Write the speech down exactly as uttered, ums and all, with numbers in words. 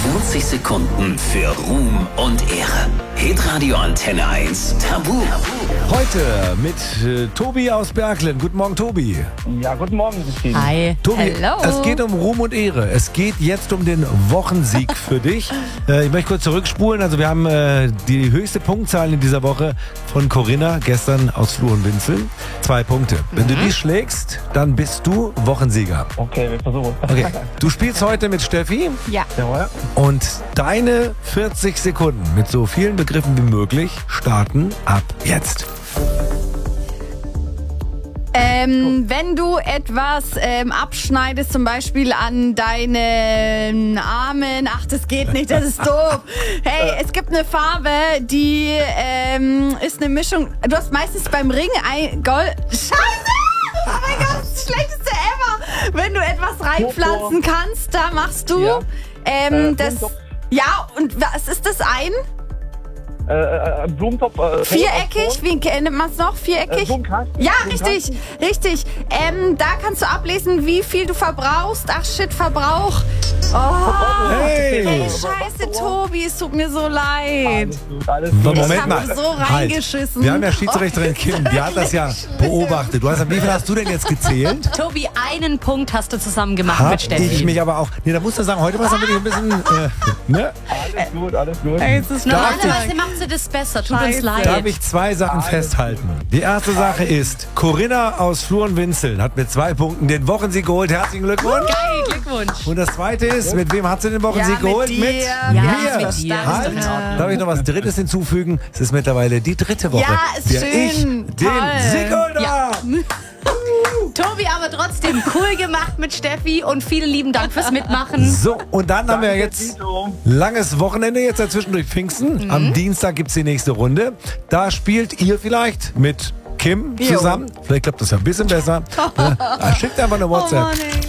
vierzig Sekunden für Ruhm und Ehre. Hitradio Antenne eins Tabu. Heute mit äh, Tobi aus Berglen. Guten Morgen, Tobi. Ja, guten Morgen, Christine. Hi. Tobi, Hello. es geht um Ruhm und Ehre. Es geht jetzt um den Wochensieg für dich. Äh, ich möchte kurz zurückspulen. Also wir haben äh, die höchste Punktzahl in dieser Woche von Corinna gestern aus Florenwinzeln. Zwei Punkte. Wenn du die schlägst, dann bist du Wochensieger. Okay, wir versuchen. Okay. Du spielst heute mit Steffi Ja. Jawohl. und deine vierzig Sekunden mit so vielen Begriffen wie möglich starten ab jetzt. Ähm, wenn du etwas ähm, abschneidest, zum Beispiel an deinen Armen, ach, das geht nicht, das ist doof. Hey, es gibt eine Farbe, die ähm, ist eine Mischung. Du hast meistens beim Ring ein Gold. Scheiße! Oh mein Gott, das Schlechteste ever! Wenn du etwas reinpflanzen kannst, da machst du Ja. ähm, Äh, das. Blumentopf. Ja, und was ist das ein? Äh, äh, Blumentopf. Äh, Viereckig? Wie nennt man es noch? Viereckig? Äh, Blumenkasten. Ja, Blumenkasten. richtig, richtig. Ähm, da kannst du ablesen, wie viel du verbrauchst. Ach shit, Verbrauch. Oh, Hey! hey, scheiße, Tobi, es tut mir so leid. Alles gut, alles gut. Moment Ich hab mal. so reingeschissen. Halt. Wir haben ja Schiedsrichterin Kim, die hat das ja beobachtet. Du hast, wie viel hast du denn jetzt gezählt? Tobi, einen Punkt hast du zusammen gemacht Hab mit Steffi. ich mich aber auch. Nee, da musst du sagen, heute war es ein bisschen. Äh, ne? Alles gut, alles gut. Ey, es ist Normalerweise macht sie das besser, tut uns Scheiße. leid. Darf ich zwei Sachen festhalten? Die erste Sache ist, Corinna aus Florenwinzeln hat mit zwei Punkten den Wochensieg geholt. Herzlichen Glückwunsch. Geil, Glückwunsch. Und das zweite ist, mit wem hat sie den Wochensieg Ja, mit geholt? dir. Ja, mir. mit dir. Halt. Darf ich noch was Drittes hinzufügen? Es ist mittlerweile die dritte Woche, Ja, ist der schön. ich den Toll. Sieg geholt Ja. habe. Tobi, aber trotzdem cool gemacht mit Steffi und vielen lieben Dank fürs Mitmachen. So, und dann haben wir Danke, jetzt Tito. langes Wochenende, jetzt dazwischen durch Pfingsten. Mhm. Am Dienstag gibt es die nächste Runde. Da spielt ihr vielleicht mit Kim Jo. zusammen. Vielleicht klappt das ja ein bisschen besser. Ja, schickt einfach eine Oh WhatsApp. Mann, ey.